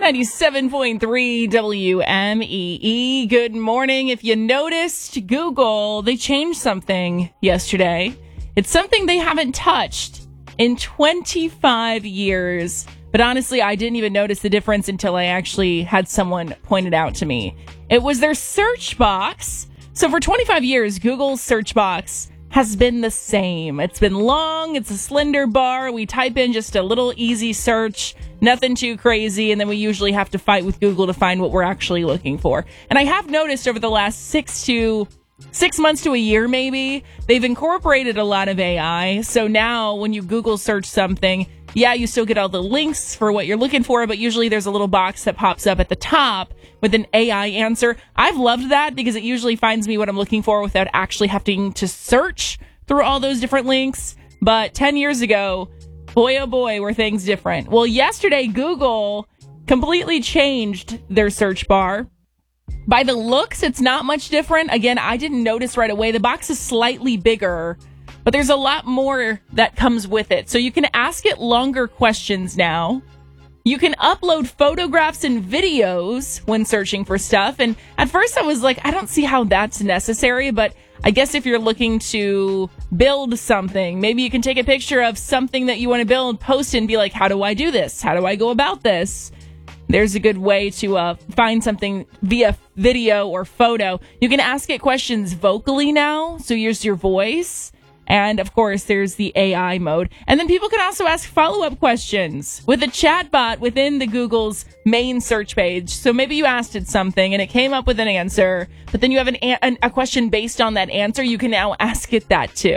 97.3 WMEE. Good morning. If you noticed, Google, they changed something yesterday. It's something they haven't touched in 25 years. But honestly, I didn't even notice the difference until I actually had someone point it out to me. It was their search box. So for 25 years, Google's search box has been the same. It's been long. It's a slender bar. We type in just a little easy search, nothing too crazy, and then we usually have to fight with Google to find what we're actually looking for. And I have noticed over the last 6 months to a year, maybe, they've incorporated a lot of AI. So now when you Google search something, yeah, you still get all the links for what you're looking for, but usually there's a little box that pops up at the top with an AI answer. I've loved that because it usually finds me what I'm looking for without actually having to search through all those different links. But 10 years ago, boy, oh boy, were things different. Well, yesterday, Google completely changed their search bar. By the looks, it's not much different. Again, I didn't notice right away. The box is slightly bigger, but there's a lot more that comes with it. So you can ask it longer questions now. You can upload photographs and videos when searching for stuff. And at first I was like, I don't see how that's necessary. But I guess if you're looking to build something, maybe you can take a picture of something that you want to build, post it, and be like, how do I do this? How do I go about this? There's a good way to find something via video or photo. You can ask it questions vocally now. So use your voice. And, of course, there's the AI mode. And then people can also ask follow-up questions with a chatbot within the Google's main search page. So maybe you asked it something and it came up with an answer, but then you have a question based on that answer. You can now ask it that, too.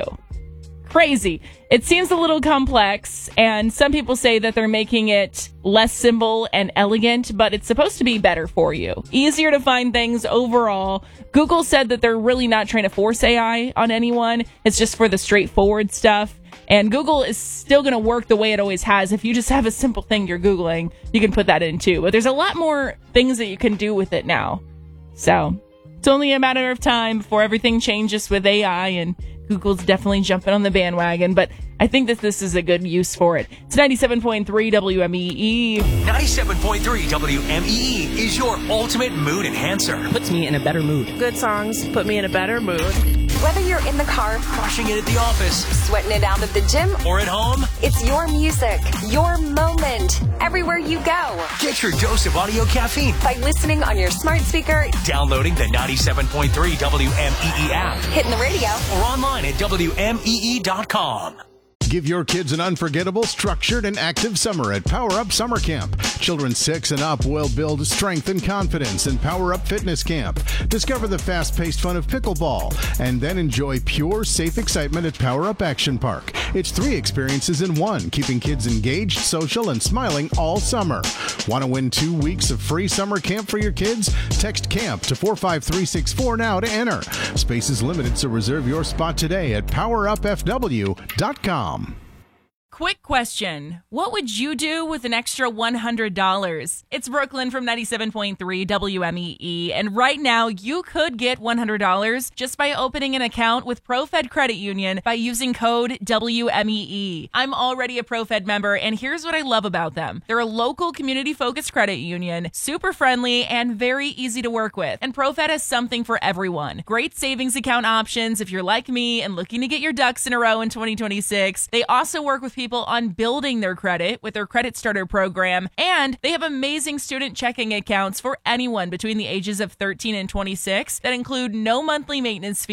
Crazy. It seems a little complex, and some people say that they're making it less simple and elegant, but it's supposed to be better for you. Easier to find things overall. Google said that they're really not trying to force AI on anyone. It's just for the straightforward stuff. And Google is still going to work the way it always has. If you just have a simple thing you're Googling, you can put that in too. But there's a lot more things that you can do with it now. So it's only a matter of time before everything changes with AI, and Google's definitely jumping on the bandwagon, but I think that this is a good use for it. It's 97.3 WMEE. 97.3 WMEE is your ultimate mood enhancer. Puts me in a better mood. Good songs put me in a better mood. Whether you're in the car, Crushing it at the office, sweating it out at the gym, or at home, it's your music, your moment, everywhere you go. get your dose of audio caffeine. By listening on your smart speaker, Downloading the 97.3 WMEE app hitting the radio, or online at WMEE.com. Give your kids an unforgettable, structured, and active summer at Power Up Summer Camp. Children 6 and up will build strength and confidence in Power Up Fitness Camp. Discover the fast-paced fun of pickleball, and then enjoy pure, safe excitement at Power Up Action Park. It's 3 experiences in one, keeping kids engaged, social, and smiling all summer. Want to win 2 weeks of free summer camp for your kids? Text CAMP to 45364 now to enter. Space is limited, so reserve your spot today at powerupfw.com. Quick question. What would you do with an extra $100? It's Brooklyn from 97.3 WMEE, and right now you could get $100 just by opening an account with ProFed Credit Union by using code WMEE. I'm already a ProFed member, and here's what I love about them. They're a local community-focused credit union, super friendly, and very easy to work with. And ProFed has something for everyone. Great savings account options if you're like me and looking to get your ducks in a row in 2026. They also work with people on building their credit with their Credit Starter program, and they have amazing student checking accounts for anyone between the ages of 13 and 26 that include no monthly maintenance fees